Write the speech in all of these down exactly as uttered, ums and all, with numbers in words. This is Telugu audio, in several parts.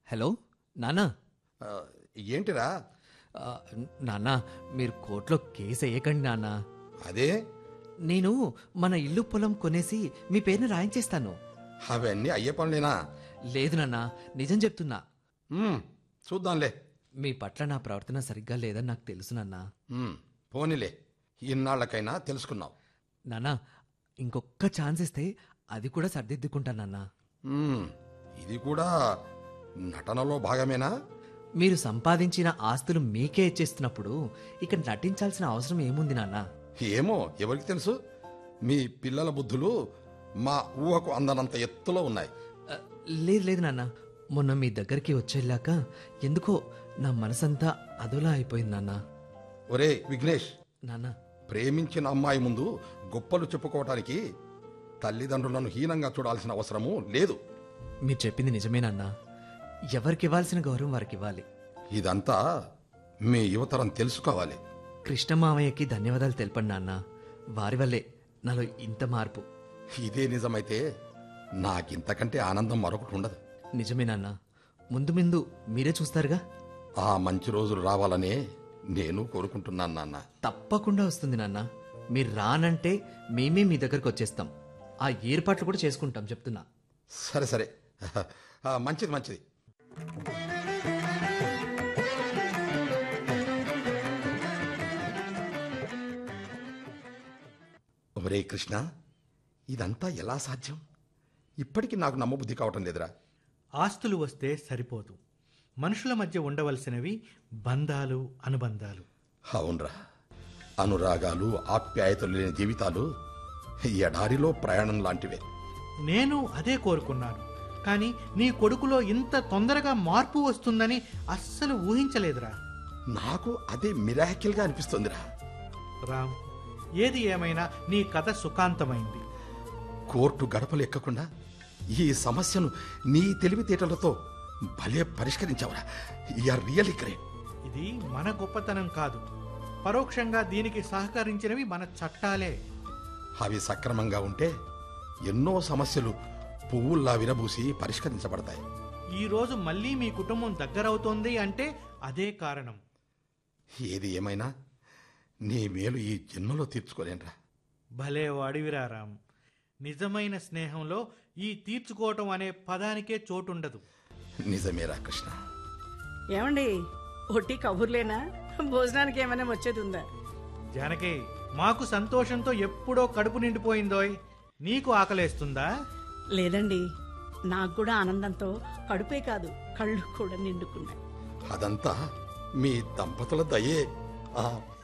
హలో నాన్నా. ఆ, ఏంటిరా? ఆ, నాన్నా మీరు కోర్టులో కేసు వేయకండి నాన్నా. అదే నేను మన ఇల్లు పొలం కొనేసి మీ పేరుని రాయించేస్తాను. అవన్నీ అయ్యే పనులేనా? లేదు నాన్నా, నిజం చెప్తున్నా. ఉమ్, చూద్దాంలే. మీ పట్ల నా ప్రవర్తన సరిగ్గా లేదని నాకు తెలుసు నాన్నా. ఉమ్, పోనీలే, ఇన్నాళ్లకైనా తెలుసుకున్నావు. నాన్నా, ఇంకొక్క ఛాన్స్ ఇస్తే అది కూడా సర్దిద్దుకుంటాను నాన్నా. ఉమ్, ఇది కూడా నటనలో భాగమేనా? మీరు సంపాదించిన ఆస్తులు మీకే ఇచ్చేస్తున్నప్పుడు ఇక నటించాల్సిన అవసరం ఏముంది నాన్నా? ఏమో, ఎవరికి తెలుసు? మీ పిల్లల బుద్ధులు మా ఊహకు అందనంత ఎత్తులో ఉన్నాయి. ఆ, లేదు లేదు నాన్న, మొన్న మీ దగ్గరికి వచ్చేళ్ళాక ఎందుకో నా మనసంతా అదోలా అయిపోయింది నాన్న. ఒరే విఘ్నేష్, నాన్న, ప్రేమించిన అమ్మాయి ముందు గొప్పలు చెప్పుకోవటానికి తల్లిదండ్రులను హీనంగా చూడాల్సిన అవసరము లేదు. మీరు చెప్పింది నిజమే నాన్న. ఎవరికి ఇవ్వాల్సిన గౌరవం వారికి ఇవ్వాలి. ఇదంతా మీ యువతరం తెలుసుకోవాలి. కృష్ణమామయ్యకి ధన్యవాదాలు తెలపండి నాన్న. వారి వల్లే నాలో ఇంత మార్పు. ఇదే నిజమైతే నాకింతకంటే ఆనందం మరొకటి ఉండదు. నిజమే నాన్న. ముందు ముందు మీరే చూస్తారుగా. ఆ మంచి రోజులు రావాలనే నేను కోరుకుంటున్నాను నాన్న. తప్పకుండా వస్తుంది నాన్న. మీరు రానంటే మేమే మీ దగ్గరకు వచ్చేస్తాం. ఆ ఏర్పాట్లు కూడా చేసుకుంటాం చెప్తున్నా. సరే సరే, ఆ, మంచిది మంచిది. ఒరే కృష్ణ, ఇదంతా ఎలా సాధ్యం? ఇప్పటికీ నాకు నమ్మబుద్ధి కావటం లేదురా. ఆస్తులు వస్తే సరిపోదు. మనుషుల మధ్య ఉండవలసినవి బంధాలు, అనుబంధాలు. అవునరా, అనురాగాలు, ఆప్యాయతలు లేని జీవితాలు ఎడారిలో ప్రయాణం లాంటివే. నేను అదే కోరుకున్నాను. కానీ నీ కొడుకులో ఇంత తొందరగా మార్పు వస్తుందని అస్సలు ఊహించలేదురా. నాకు అదే మిరాకిల్గా అనిపిస్తుందిరా. రామ్, ఏది ఏమైనా నీ కథ సుఖాంతమైంది. కోర్టు గడపలు ఎక్కకుండా ఈ సమస్యను నీ తెలివితేటలతో భలే పరిష్కరించావురా. You're really great. ఇది మన గొప్పతనం కాదు, పరోక్షంగా దీనికి సహకరించినవి మన చట్టాలే. అవి సక్రమంగా ఉంటే ఎన్నో సమస్యలు పువ్వుల్లా విరబూసి పరిష్కరించబడతాయి. ఈ రోజు మళ్ళీ మీ కుటుంబం దగ్గరవుతోంది అంటే అదే కారణం. ఏది ఏమైనా నీ మేలు ఈ జన్మలో తీర్చుకోలేనురా. భలే వాడివిరా రామ్. నిజమైన స్నేహంలో ఈ తీర్చుకోవటం అనే పదానికే చోటుండదు. నిజమేరా కృష్ణ. ఏమండి, ఒట్టి కబుర్లేనా? భోజనానికి ఏమైనా వచ్చేది ఉందా? జానకి, మాకు సంతోషంతో ఎప్పుడో కడుపు నిండిపోయిందోయ్. నీకు ఆకలేస్తుందా? లేదండి, నాకు కూడా ఆనందంతో కడుపే కాదు కళ్ళు కూడా నిండుకున్నాయి. అదంతా మీ దంపతుల దయే. ఆ.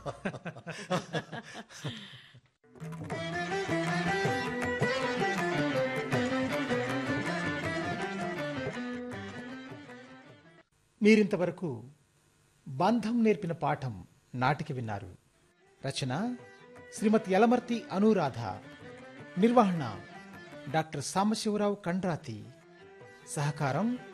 మీరింతవరకు బంధం నేర్పిన పాఠం నాటిక విన్నారు. రచన శ్రీమతి యలమర్తి అనురాధ. నిర్వహణ డాక్టర్ సాంబశివరావు కండ్రాతి. సహకారం